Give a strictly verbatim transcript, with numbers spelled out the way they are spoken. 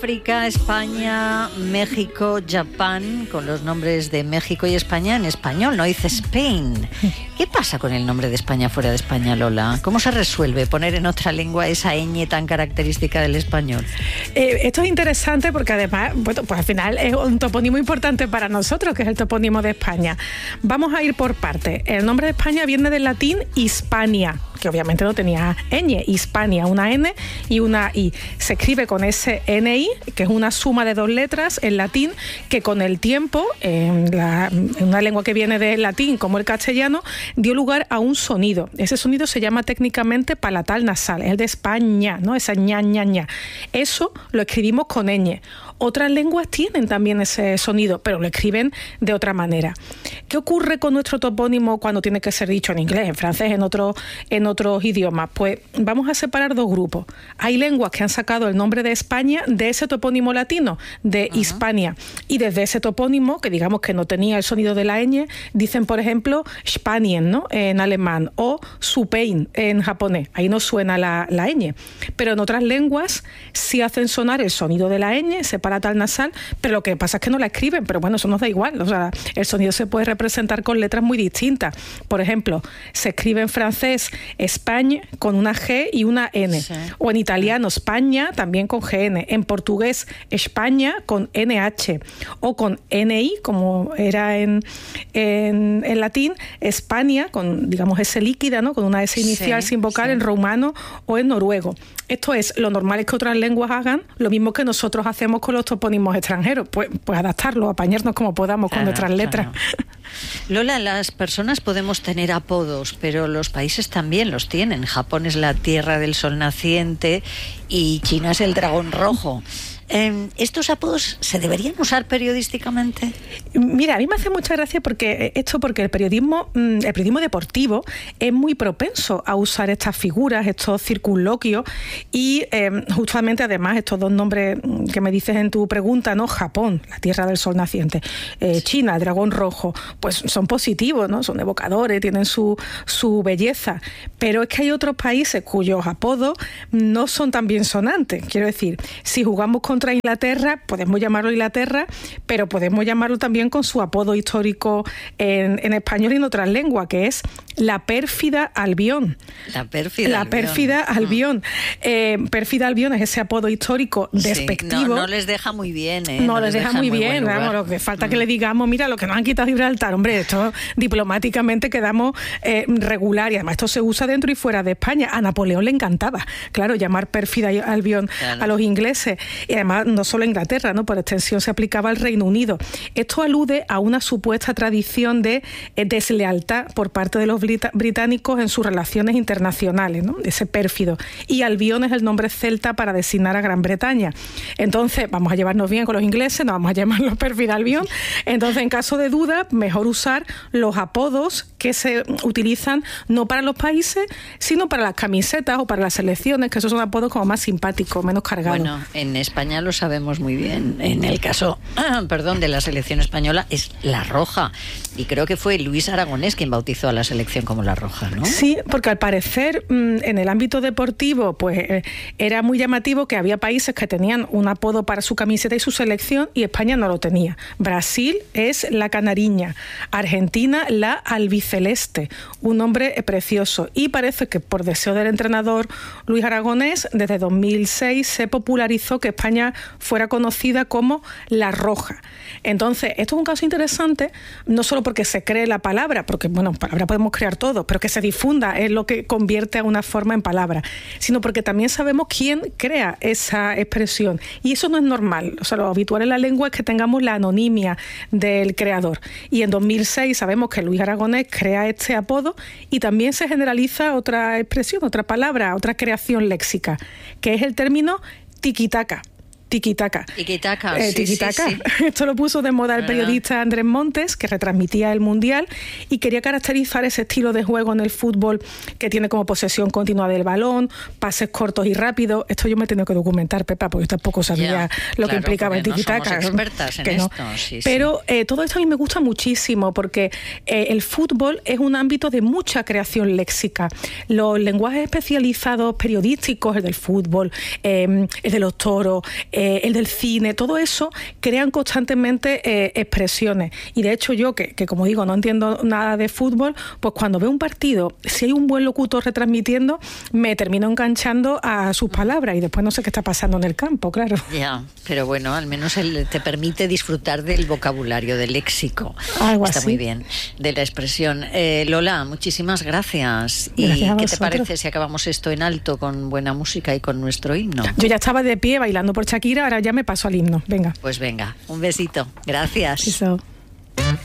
África, España, México, Japón, con los nombres de México y España en español, no dice Spain. ¿Qué pasa con el nombre de España fuera de España, Lola? ¿Cómo se resuelve poner en otra lengua esa ñ tan característica del español? Eh, esto es interesante porque además, bueno, pues al final es un topónimo importante para nosotros, que es el topónimo de España. Vamos a ir por partes. El nombre de España viene del latín Hispania, que obviamente no tenía ñ, Hispania, una N y una I. Se escribe con ese N I, que es una suma de dos letras en latín, que con el tiempo, en, la, en una lengua que viene del latín, como el castellano, dio lugar a un sonido. Ese sonido se llama técnicamente palatal nasal, es el de España, ¿no? Esa ña, ña, ña. Eso lo escribimos con ñ. Otras lenguas tienen también ese sonido, pero lo escriben de otra manera. ¿Qué ocurre con nuestro topónimo cuando tiene que ser dicho en inglés, en francés, en, otro, en otros idiomas? Pues vamos a separar dos grupos. Hay lenguas que han sacado el nombre de España de ese topónimo latino, de uh-huh. Hispania, y desde ese topónimo, que digamos que no tenía el sonido de la ñ, dicen, por ejemplo, Spanien, ¿no?, en alemán, o Supein en japonés. Ahí no suena la, la ñ. Pero en otras lenguas sí hacen sonar el sonido de la ñ, se palatal nasal, pero lo que pasa es que no la escriben, pero bueno, eso nos da igual. O sea, el sonido se puede representar con letras muy distintas. Por ejemplo, se escribe en francés Espagne con una G y una N. Sí. O en italiano España también con G N. En portugués España con N H. O con N I, como era en, en, en latín, España con, digamos, S líquida, ¿no?, con una S inicial sí, sin vocal, sí. En rumano o en noruego. Esto es, lo normal es que otras lenguas hagan lo mismo que nosotros hacemos con los topónimos extranjeros, pues, pues adaptarlo, apañarnos como podamos claro, con nuestras letras. Claro. Lola, las personas podemos tener apodos, pero los países también los tienen. Japón es la tierra del sol naciente y China es el dragón rojo. Eh, ¿Estos apodos se deberían usar periodísticamente? Mira, a mí me hace mucha gracia porque esto porque el periodismo, el periodismo deportivo es muy propenso a usar estas figuras, estos circunloquios y eh, justamente además estos dos nombres que me dices en tu pregunta, ¿no? Japón, la tierra del sol naciente, eh, China, el dragón rojo, pues son positivos, ¿no? Son evocadores, tienen su, su belleza, pero es que hay otros países cuyos apodos no son tan bien sonantes. Quiero decir, si jugamos con contra Inglaterra, podemos llamarlo Inglaterra, pero podemos llamarlo también con su apodo histórico en, en español y en otras lenguas, que es la pérfida Albión. La pérfida La Albión. pérfida Albión. Mm. Eh, pérfida Albión es ese apodo histórico despectivo. Sí, no, no les deja muy bien, ¿eh? No, no les deja, deja muy bien. Vamos, lo que falta mm. que le digamos, mira, lo que nos han quitado Gibraltar, hombre, esto diplomáticamente quedamos eh, regular, y además esto se usa dentro y fuera de España. A Napoleón le encantaba, claro, llamar pérfida Albión claro. a los ingleses. Y además no solo a Inglaterra, ¿no?, por extensión se aplicaba al Reino Unido. Esto alude a una supuesta tradición de eh, deslealtad por parte de los brita- británicos en sus relaciones internacionales, ¿no?, ese pérfido. Y Albión es el nombre celta para designar a Gran Bretaña. Entonces, vamos a llevarnos bien con los ingleses, no vamos a llamarlos pérfida Albión. Entonces, en caso de duda, mejor usar los apodos que se utilizan no para los países, sino para las camisetas o para las selecciones, que esos son apodos como más simpáticos, menos cargados. Bueno, en España lo sabemos muy bien. En el caso, ah, perdón, de la selección española es la Roja. Y creo que fue Luis Aragonés quien bautizó a la selección como la Roja, ¿no? Sí, porque al parecer en el ámbito deportivo pues era muy llamativo que había países que tenían un apodo para su camiseta y su selección y España no lo tenía. Brasil es la Canariña, Argentina la Albiceleste, un nombre precioso. Y parece que por deseo del entrenador Luis Aragonés, desde dos mil seis se popularizó que España fuera conocida como la Roja. Entonces, esto es un caso interesante, no solo porque se cree la palabra, porque, bueno, palabra podemos crear todo, pero que se difunda es lo que convierte a una forma en palabra, sino porque también sabemos quién crea esa expresión. Y eso no es normal. O sea, lo habitual en la lengua es que tengamos la anonimia del creador. Y en dos mil seis sabemos que Luis Aragonés crea este apodo y también se generaliza otra expresión, otra palabra, otra creación léxica, que es el término tiquitaca. Tiquitaca. Tiquitaca, eh, sí, tiquitaca. sí, sí. Esto lo puso de moda el periodista Andrés Montes, que retransmitía el Mundial y quería caracterizar ese estilo de juego en el fútbol que tiene como posesión continua del balón, pases cortos y rápidos. Esto yo me he tenido que documentar, Pepa, porque yo tampoco sabía ya, lo claro, que implicaba el tiquitaca. No somos expertas en que no. esto. Sí, Pero sí. Eh, todo esto a mí me gusta muchísimo porque eh, el fútbol es un ámbito de mucha creación léxica. Los lenguajes especializados periodísticos, el del fútbol, eh, el de los toros, eh, eh, el del cine, todo eso crean constantemente eh, expresiones. Y de hecho yo, que, que como digo, no entiendo nada de fútbol, pues cuando veo un partido, si hay un buen locutor retransmitiendo, me termino enganchando a sus palabras y después no sé qué está pasando en el campo, claro. Ya, pero bueno, al menos él te permite disfrutar del vocabulario, del léxico. Algo Está así. muy bien, de la expresión. Eh, Lola, muchísimas gracias. ¿Y Gracias a qué te vosotros. parece si acabamos esto en alto con buena música y con nuestro himno? Yo ya estaba de pie bailando por Shakira, ahora ya me paso al himno. Venga. Pues venga, un besito. Gracias. Eso.